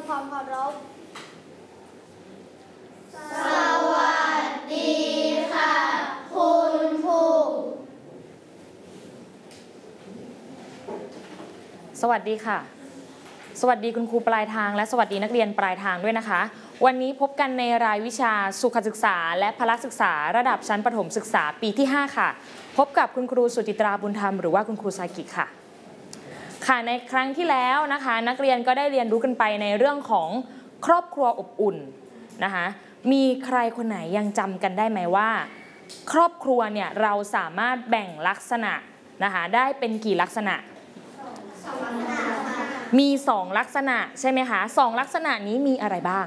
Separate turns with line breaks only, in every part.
ความเคารพ
สวัสดีค่ะคุณครู
สวัสดีค่ะสวัสดีคุณครูปลายทางและสวัสดีนักเรียนปลายทางด้วยนะคะวันนี้พบกันในรายวิชาสุขศึกษาและพละศึกษาระดับชั้นประถมศึกษาปีที่5ค่ะพบกับคุณครูสุจิตราบุญธรรมหรือว่าคุณครูซากิค่ะในครั้งที่แล้วนะคะนักเรียนก็ได้เรียนรู้กันไปในเรื่องของครอบครัวอบอุ่นนะคะมีใครคนไหนยังจำกันได้ไหมว่าครอบครัวเนี่ยเราสามารถแบ่งลักษณะนะคะได้เป็นกี่ลักษณะมี2ลักษณะใช่ไหมคะ2ลักษณะนี้มีอะไรบ้าง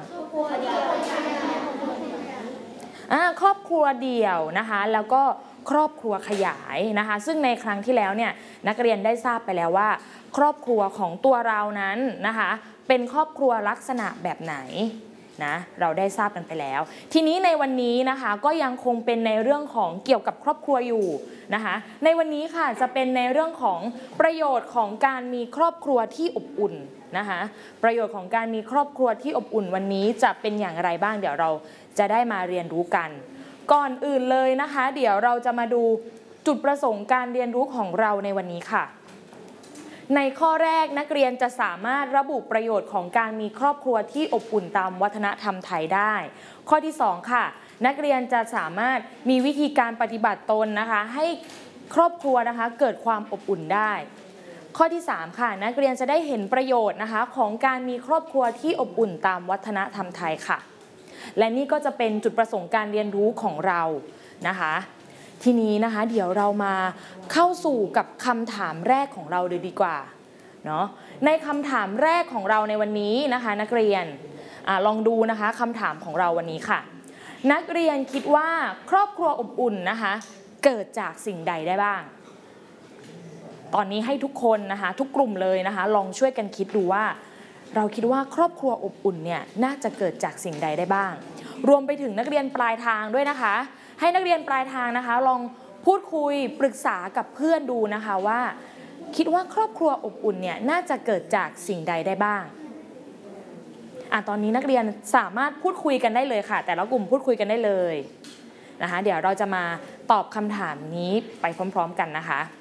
ครอบครัวเดี่ยวนะคะแล้วก็ครอบครัวขยายนะคะซึ่งในครั้งที่แล้วเนี่ยนักเรียนได้ทราบไปแล้วว่าครอบครัวของตัวเรานั้นนะคะเป็นครอบครัวลักษณะแบบไหนนะเราได้ทราบกันไปแล้วทีนี้ในวันนี้นะคะก็ยังคงเป็นในเรื่องของเกี่ยวกับครอบครัวอยู่นะคะในวันนี้ค่ะจะเป็นในเรื่องของประโยชน์ของการมีครอบครัวที่อบอุ่นนะคะประโยชน์ของการมีครอบครัวที่อบอุ่นวันนี้จะเป็นอย่างไรบ้างเดี๋ยวเราจะได้มาเรียนรู้กันก่อนอื่นเลยนะคะเดี๋ยวเราจะมาดูจุดประสงค์การเรียนรู้ของเราในวันนี้ค่ะในข้อแรกนักเรียนจะสามารถระบุประโยชน์ของการมีครอบครัวที่อบอุ่นตามวัฒนธรรมไทยได้ข้อที่2ค่ะนักเรียนจะสามารถมีวิธีการปฏิบัติตนนะคะให้ครอบครัวนะคะเกิดความอบอุ่นได้ข้อที่3ค่ะนักเรียนจะได้เห็นประโยชน์นะคะของการมีครอบครัวที่อบอุ่นตามวัฒนธรรมไทยค่ะและนี่ก็จะเป็นจุดประสงค์การเรียนรู้ของเรานะคะทีนี้นะคะเดี๋ยวเรามาเข้าสู่กับคำถามแรกของเราเลยดีกว่าเนาะในคำถามแรกของเราในวันนี้นะคะนักเรียนลองดูนะคะคำถามของเราวันนี้ค่ะนักเรียนคิดว่าครอบครัวอบอุ่นนะคะเกิดจากสิ่งใดได้บ้างตอนนี้ให้ทุกคนนะคะทุกกลุ่มเลยนะคะลองช่วยกันคิดดูว่าเราคิดว่าครอบครัวอบอุ่นเนี่ยน่าจะเกิดจากสิ่งใดได้บ้างรวมไปถึงนักเรียนปลายทางด้วยนะคะให้นักเรียนปลายทางนะคะลองพูดคุยปรึกษากับเพื่อนดูนะคะว่าคิดว่าครอบครัวอบอุ่นเนี่ยน่าจะเกิดจากสิ่งใดได้บ้างตอนนี้นักเรียนสามารถพูดคุยกันได้เลยค่ะแต่ละกลุ่มพูดคุยกันได้เลยนะคะเดี๋ยวเราจะมาตอบคำถามนี้ไปพร้อมๆกันนะคะ